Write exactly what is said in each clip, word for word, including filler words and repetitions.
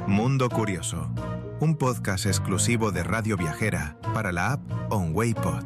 Mundo Curioso, un podcast exclusivo de Radio Viajera para la app OnWay Pod.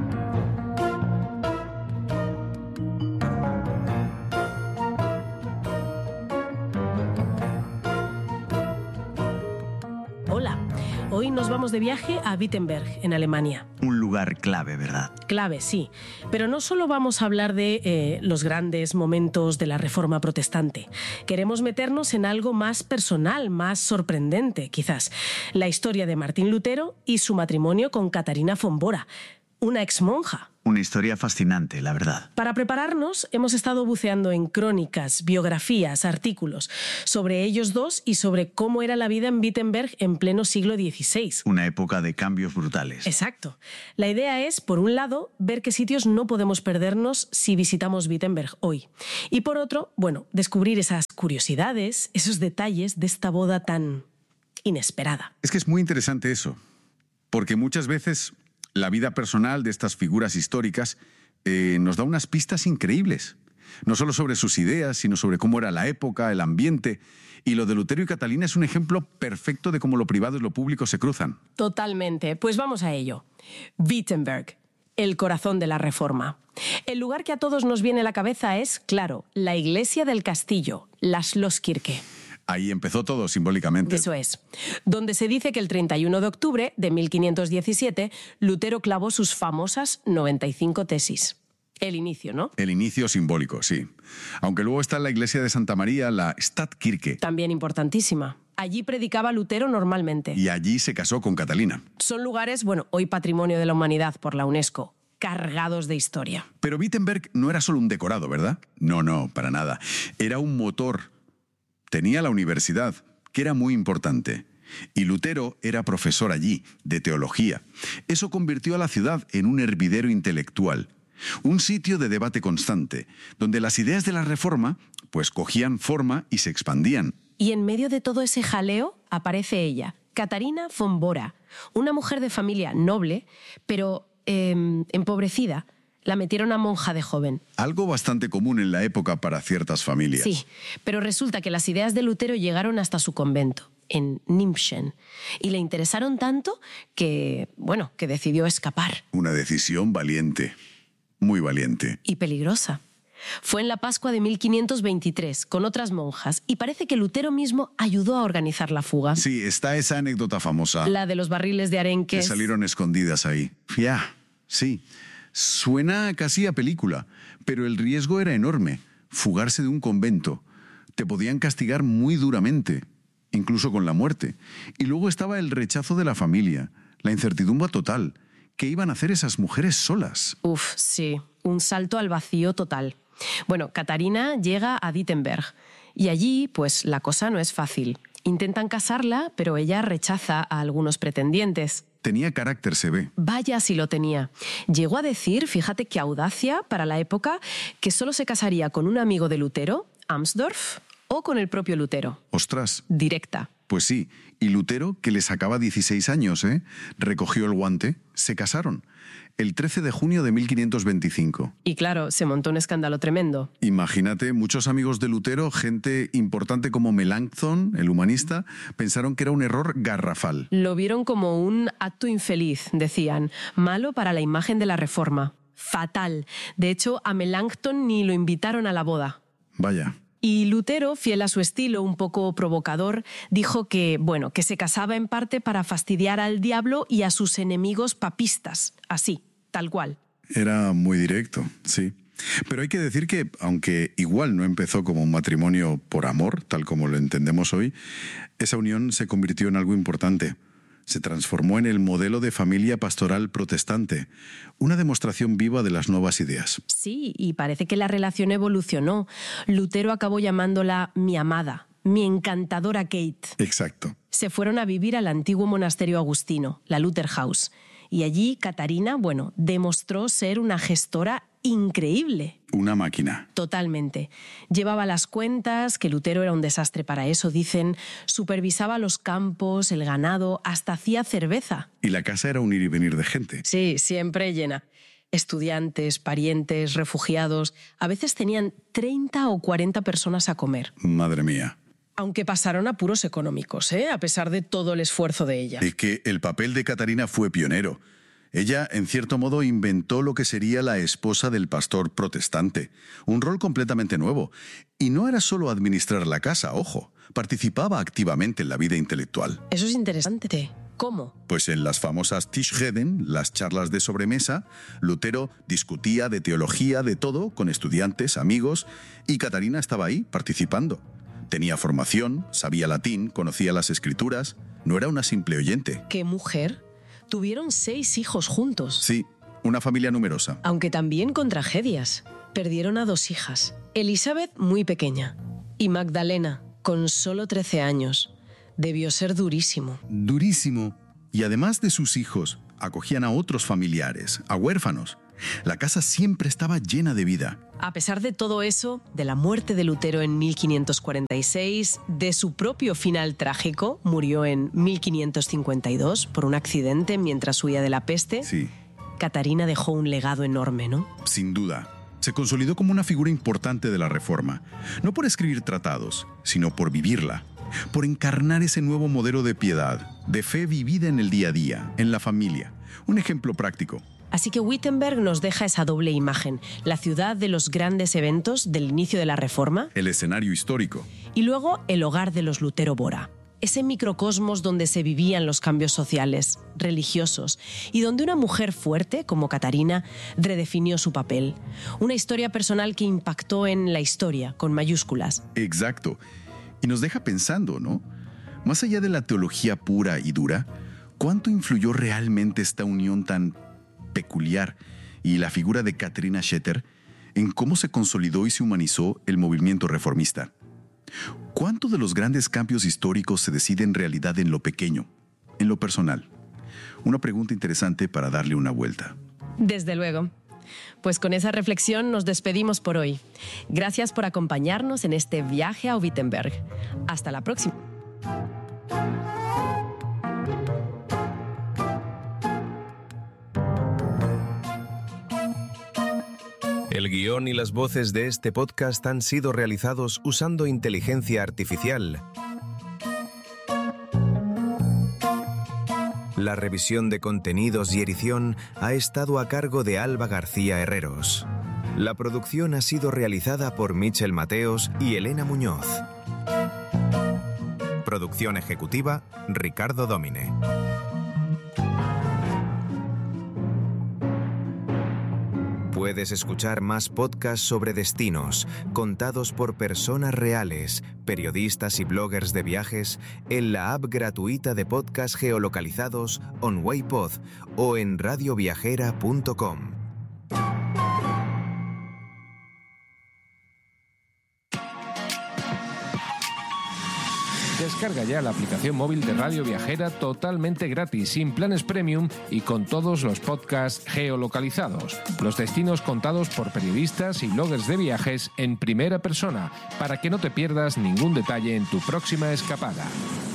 Hola, hoy nos vamos de viaje a Wittenberg, en Alemania. Un lugar clave, ¿verdad? Clave, sí. Pero no solo vamos a hablar de eh, los grandes momentos de la Reforma Protestante. Queremos meternos en algo más personal, más sorprendente, quizás. La historia de Martín Lutero y su matrimonio con Catarina von Bora, una exmonja. Una historia fascinante, la verdad. Para prepararnos, hemos estado buceando en crónicas, biografías, artículos sobre ellos dos y sobre cómo era la vida en Wittenberg en pleno siglo dieciséis. Una época de cambios brutales. Exacto. La idea es, por un lado, ver qué sitios no podemos perdernos si visitamos Wittenberg hoy. Y por otro, bueno, descubrir esas curiosidades, esos detalles de esta boda tan inesperada. Es que es muy interesante eso, porque muchas veces la vida personal de estas figuras históricas eh, nos da unas pistas increíbles. No solo sobre sus ideas, sino sobre cómo era la época, el ambiente. Y lo de Lutero y Catalina es un ejemplo perfecto de cómo lo privado y lo público se cruzan. Totalmente. Pues vamos a ello. Wittenberg, el corazón de la Reforma. El lugar que a todos nos viene a la cabeza es, claro, la iglesia del castillo, la Schlosskirche. Ahí empezó todo simbólicamente. Eso es. Donde se dice que el treinta y uno de octubre de mil quinientos diecisiete, Lutero clavó sus famosas noventa y cinco tesis. El inicio, ¿no? El inicio simbólico, sí. Aunque luego está la iglesia de Santa María, la Stadtkirche. También importantísima. Allí predicaba Lutero normalmente. Y allí se casó con Catalina. Son lugares, bueno, hoy patrimonio de la humanidad por la UNESCO, cargados de historia. Pero Wittenberg no era solo un decorado, ¿verdad? No, no, para nada. Era un motor. Tenía la universidad, que era muy importante. Y Lutero era profesor allí, de teología. Eso convirtió a la ciudad en un hervidero intelectual. Un sitio de debate constante, donde las ideas de la Reforma pues cogían forma y se expandían. Y en medio de todo ese jaleo aparece ella, Catarina von Bora, una mujer de familia noble, pero eh, empobrecida. La metieron a monja de joven. Algo bastante común en la época para ciertas familias. Sí, pero resulta que las ideas de Lutero llegaron hasta su convento, en Nimpschen, y le interesaron tanto que, bueno, que decidió escapar. Una decisión valiente, muy valiente. Y peligrosa. Fue en la Pascua de mil quinientos veintitrés, con otras monjas, y parece que Lutero mismo ayudó a organizar la fuga. Sí, está esa anécdota famosa. La de los barriles de arenques. Que salieron escondidas ahí. Ya, sí. Suena casi a película, pero el riesgo era enorme. Fugarse de un convento. Te podían castigar muy duramente, incluso con la muerte. Y luego estaba el rechazo de la familia, la incertidumbre total. ¿Qué iban a hacer esas mujeres solas? Uf, sí, un salto al vacío total. Bueno, Catarina llega a Wittenberg y allí, pues, la cosa no es fácil. Intentan casarla, pero ella rechaza a algunos pretendientes. Tenía carácter, se ve. Vaya si lo tenía. Llegó a decir, fíjate qué audacia para la época, que solo se casaría con un amigo de Lutero, Amsdorf, o con el propio Lutero. ¡Ostras! Directa. Pues sí, y Lutero, que le sacaba dieciséis años, ¿eh? recogió el guante, se casaron, el trece de junio de mil quinientos veinticinco. Y claro, se montó un escándalo tremendo. Imagínate, muchos amigos de Lutero, gente importante como Melanchthon, el humanista, pensaron que era un error garrafal. Lo vieron como un acto infeliz, decían, malo para la imagen de la Reforma. Fatal. De hecho, a Melanchthon ni lo invitaron a la boda. Vaya. Y Lutero, fiel a su estilo un poco provocador, dijo que, bueno, que se casaba en parte para fastidiar al diablo y a sus enemigos papistas. Así, tal cual. Era muy directo, sí. Pero hay que decir que, aunque igual no empezó como un matrimonio por amor, tal como lo entendemos hoy, esa unión se convirtió en algo importante. Se transformó en el modelo de familia pastoral protestante, una demostración viva de las nuevas ideas. Sí, y parece que la relación evolucionó. Lutero acabó llamándola mi amada, mi encantadora Kate. Exacto. Se fueron a vivir al antiguo monasterio agustino, la Lutherhaus. Y allí Catarina, bueno, demostró ser una gestora increíble. Una máquina. Totalmente. Llevaba las cuentas, que Lutero era un desastre para eso, dicen, supervisaba los campos, el ganado, hasta hacía cerveza. Y la casa era un ir y venir de gente. Sí, siempre llena. Estudiantes, parientes, refugiados. A veces tenían treinta o cuarenta personas a comer. Madre mía. Aunque pasaron apuros económicos, ¿eh? A pesar de todo el esfuerzo de ella. Es que el papel de Catarina fue pionero. Ella, en cierto modo, inventó lo que sería la esposa del pastor protestante, un rol completamente nuevo. Y no era solo administrar la casa, ojo, participaba activamente en la vida intelectual. Eso es interesante. ¿Cómo? Pues en las famosas Tischreden, las charlas de sobremesa, Lutero discutía de teología, de todo, con estudiantes, amigos, y Catarina estaba ahí, participando. Tenía formación, sabía latín, conocía las escrituras, no era una simple oyente. ¿Qué mujer? Tuvieron seis hijos juntos. Sí, una familia numerosa. Aunque también con tragedias. Perdieron a dos hijas. Elizabeth, muy pequeña, y Magdalena, con solo trece años. Debió ser durísimo. Durísimo. Y además de sus hijos, acogían a otros familiares, a huérfanos. La casa siempre estaba llena de vida. A pesar de todo eso, de la muerte de Lutero en mil quinientos cuarenta y seis, de su propio final trágico, murió en mil quinientos cincuenta y dos por un accidente mientras huía de la peste, sí. Catarina dejó un legado enorme, ¿no? Sin duda. Se consolidó como una figura importante de la Reforma, no por escribir tratados, sino por vivirla, por encarnar ese nuevo modelo de piedad, de fe vivida en el día a día, en la familia. Un ejemplo práctico. Así que Wittenberg nos deja esa doble imagen, la ciudad de los grandes eventos del inicio de la Reforma, el escenario histórico, y luego el hogar de los Lutero Bora, ese microcosmos donde se vivían los cambios sociales, religiosos, y donde una mujer fuerte, como Catarina, redefinió su papel. Una historia personal que impactó en la historia, con mayúsculas. Exacto. Y nos deja pensando, ¿no? Más allá de la teología pura y dura, ¿cuánto influyó realmente esta unión tan peculiar y la figura de Katharina Schetter en cómo se consolidó y se humanizó el movimiento reformista? ¿Cuánto de los grandes cambios históricos se decide en realidad en lo pequeño, en lo personal? Una pregunta interesante para darle una vuelta. Desde luego. Pues con esa reflexión nos despedimos por hoy. Gracias por acompañarnos en este viaje a Wittenberg. Hasta la próxima. El guión y las voces de este podcast han sido realizados usando inteligencia artificial. La revisión de contenidos y edición ha estado a cargo de Alba García Herreros. La producción ha sido realizada por Michel Mateos y Elena Muñoz. Producción ejecutiva, Ricardo Domine. Puedes escuchar más podcasts sobre destinos, contados por personas reales, periodistas y bloggers de viajes, en la app gratuita de podcast geolocalizados OnWayPod o en radio viajera punto com. Descarga ya la aplicación móvil de Radio Viajera totalmente gratis, sin planes premium y con todos los podcasts geolocalizados. Los destinos contados por periodistas y bloggers de viajes en primera persona, para que no te pierdas ningún detalle en tu próxima escapada.